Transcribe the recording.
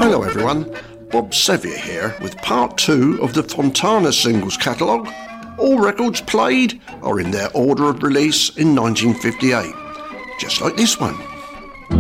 Hello everyone, Bob Sevier here with part 2 of the Fontana singles catalogue. All records played are in their order of release in 1958, just like this one.